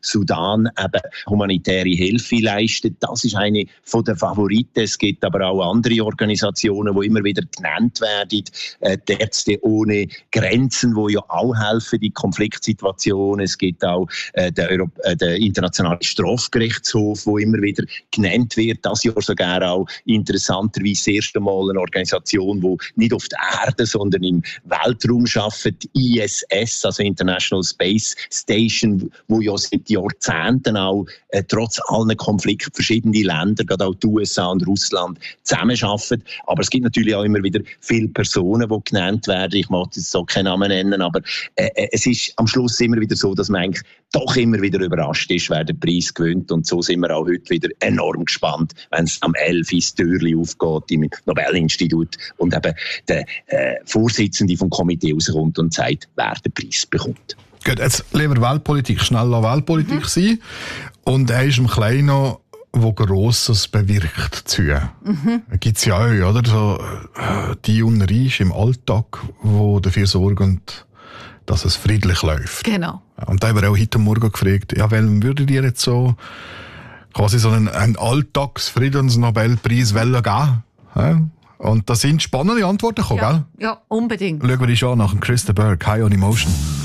Sudan eben humanitäre Hilfe leistet. Das ist eine von den Favoriten. Es gibt aber auch andere Organisationen, die immer wieder genannt werden. Die Ärzte ohne Grenzen, die ja auch helfen in Konfliktsituationen. Es gibt auch den Internationalen Strafgerichtshof, der immer wieder genannt wird. Das Jahr sogar auch interessanterweise das erste Mal eine Organisation, die nicht auf der Erde, sondern im Weltraum arbeitet, ISS, also International Space Station, wo ja seit Jahrzehnten auch trotz allen Konflikten verschiedene Länder, gerade auch die USA und Russland, zusammenarbeiten. Aber es gibt natürlich auch immer wieder viele Personen, die genannt werden. Ich mag jetzt so keinen Namen nennen, aber es ist am Schluss immer wieder so, dass man eigentlich doch immer wieder überrascht ist, wer den Preis gewinnt. Und so sind wir auch heute wieder enorm gespannt, wenn es am 11 ins Türchen aufgeht im Nobelinstitut und eben der Vorsitzende vom Komitee rauskommt und sagt, wer den Preis bekommt. Gut, jetzt lieber Weltpolitik, schnell Weltpolitik sein. Und er ist im Kleinen, wo Grosses bewirkt zu. Gibt es ja auch, oder? So, die Unreich im Alltag, die dafür sorgen, dass es friedlich läuft. Genau. Und da haben wir auch heute Morgen gefragt, ja, wem würdet ihr jetzt so quasi so einen Alltagsfriedensnobelpreis geben? Ja? Und da sind spannende Antworten gekommen, ja, gell? Ja, unbedingt. Schauen wir uns an nach dem Chris de Burgh, High on Emotion.